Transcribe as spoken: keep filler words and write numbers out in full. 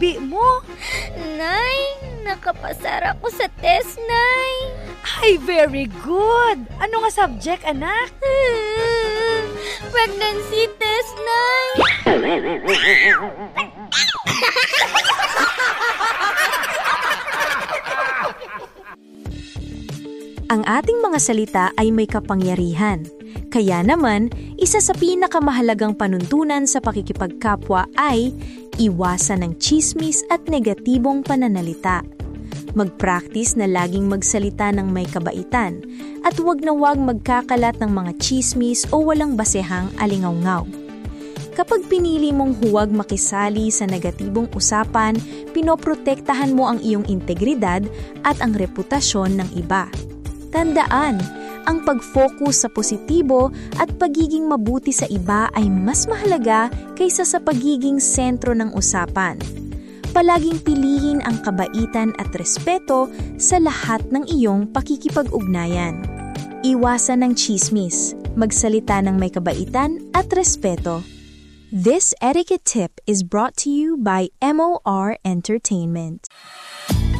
labi mo? Nay, nakapasara ko sa test, Nay. Ay, very good. Ano nga subject, anak? Pregnancy test, Nay. Ang ating mga salita ay may kapangyarihan. Kaya naman, isa sa pinakamahalagang panuntunan sa pakikipagkapwa ay iwasan ng tsismis at negatibong pananalita. Mag-practice na laging magsalita ng may kabaitan at huwag na huwag magkakalat ng mga tsismis o walang basehang alingawngaw. Kapag pinili mong huwag makisali sa negatibong usapan, pinoprotektahan mo ang iyong integridad at ang reputasyon ng iba. Tandaan, ang pag-focus sa positibo at pagiging mabuti sa iba ay mas mahalaga kaysa sa pagiging sentro ng usapan. Palaging pilihin ang kabaitan at respeto sa lahat ng iyong pakikipag-ugnayan. Iwasan ng tsismis, magsalita ng may kabaitan at respeto. This etiquette tip is brought to you by M O R Entertainment.